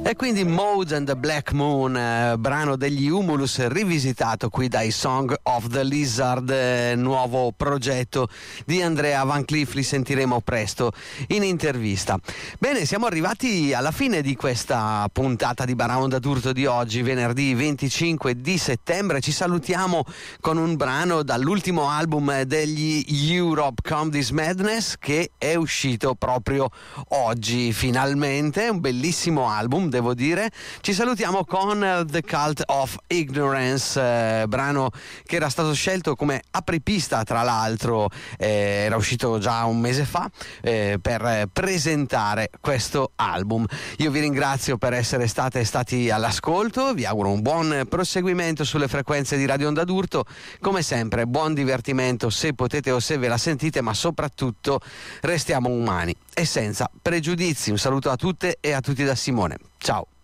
E quindi Mode and the Black Moon, brano degli Humulus rivisitato qui dai Song of the Lizard, nuovo progetto di Andrea Van Cliff, li sentiremo presto in intervista. Bene, siamo arrivati alla fine di questa puntata di Baraonda d'Urto di oggi, venerdì 25 di settembre. Ci salutiamo con un brano dall'ultimo album degli Europe, Come This Madness, che è uscito proprio oggi, finalmente, un bellissimo album, devo dire. Ci salutiamo con The Cult of Ignorance, brano che era stato scelto come apripista, tra l'altro, era uscito già un mese fa, per presentare questo album. Io vi ringrazio per essere stati all'ascolto, vi auguro un buon proseguimento sulle frequenze di Radio Onda d'Urto. Come sempre, buon divertimento se potete o se ve la sentite, ma soprattutto restiamo umani e senza pregiudizi. Un saluto a tutte e a tutti da Simone. Ciao.